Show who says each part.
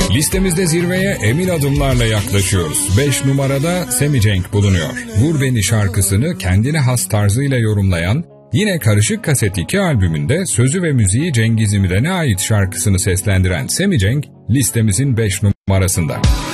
Speaker 1: Listemizde zirveye emin adımlarla yaklaşıyoruz. 5 numarada Sammy Cenk bulunuyor. Vur Beni şarkısını kendine has tarzıyla yorumlayan, yine Karışık Kaset 2 albümünde sözü ve müziği Cengiz İmren'e ait şarkısını seslendiren Sammy Cenk listemizin 5 numarasında.